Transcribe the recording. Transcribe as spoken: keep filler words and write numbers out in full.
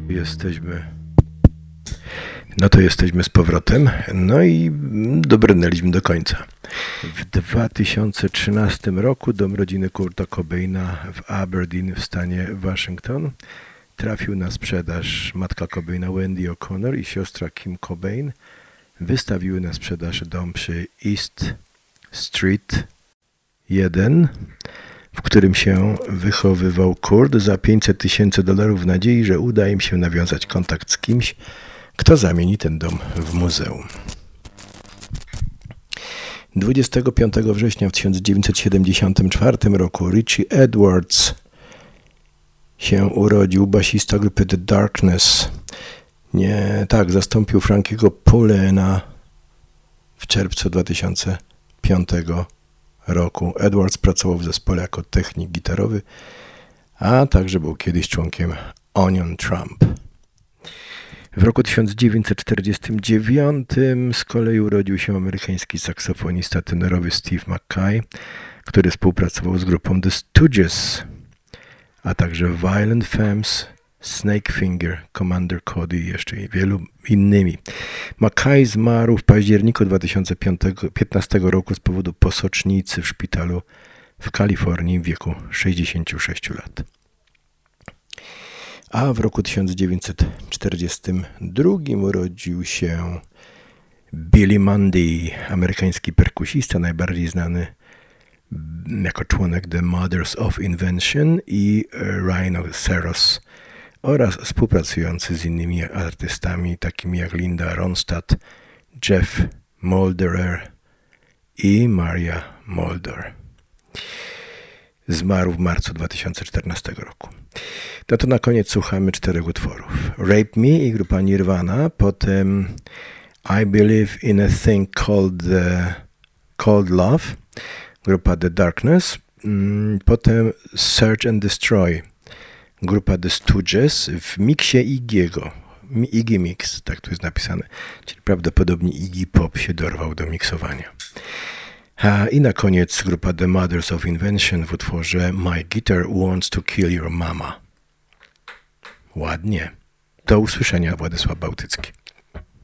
Jesteśmy. No to jesteśmy z powrotem. No i dobrnęliśmy do końca. W dwa tysiące trzynastym roku dom rodziny Kurta Cobaina w Aberdeen w stanie Waszyngton trafił na sprzedaż. Matka Cobaina Wendy O'Connor i siostra Kim Cobain wystawiły na sprzedaż dom przy East Street jeden, w którym się wychowywał Kurt, za pięćset tysięcy dolarów w nadziei, że uda im się nawiązać kontakt z kimś, kto zamieni ten dom w muzeum. dwudziestego piątego września w tysiąc dziewięćset siedemdziesiątym czwartym roku Richie Edwards się urodził, basista grupy The Darkness. Nie, tak, zastąpił Frankiego Poolena w czerwcu dwa tysiące piątego roku. Edwards pracował w zespole jako technik gitarowy, a także był kiedyś członkiem Onion Trump. W roku tysiąc dziewięćset czterdziestym dziewiątym z kolei urodził się amerykański saksofonista tenorowy Steve McKay, który współpracował z grupą The Stooges, a także Violent Femmes, Snakefinger, Commander Cody i jeszcze wielu innymi. McKay zmarł w październiku dwa tysiące piętnastego roku z powodu posocznicy w szpitalu w Kalifornii w wieku sześćdziesięciu sześciu lat. A w roku tysiąc dziewięćset czterdziestym drugim urodził się Billy Mundy, amerykański perkusista, najbardziej znany jako członek The Mothers of Invention i Rhinoceros, oraz współpracujący z innymi artystami takimi jak Linda Ronstadt, Jeff Molderer i Maria Muldaur. Zmarł w marcu dwa tysiące czternastego roku. No to na koniec słuchamy czterech utworów. Rape Me i grupa Nirvana, potem I Believe in a Thing Called, uh, called Love, grupa The Darkness, potem Search and Destroy, grupa The Stooges w miksie Iggy'ego. Iggy Mix, tak tu jest napisane, czyli prawdopodobnie Iggy Pop się dorwał do miksowania. A i na koniec grupa The Mothers of Invention w utworze My Guitar Wants to Kill Your Mama. Ładnie. Do usłyszenia, Władysław Bałtycki.